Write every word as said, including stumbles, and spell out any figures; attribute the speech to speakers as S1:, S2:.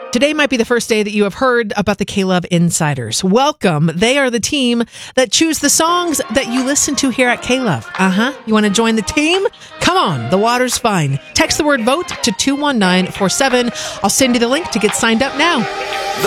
S1: Today might be the first day that you have heard about the K-Love Insiders. Welcome. They are the team that choose the songs that you listen to here at K-Love. Uh-huh. You want to join the team? Come on. The water's fine. Text the word VOTE to two one nine four seven. I'll send you the link to get signed up now.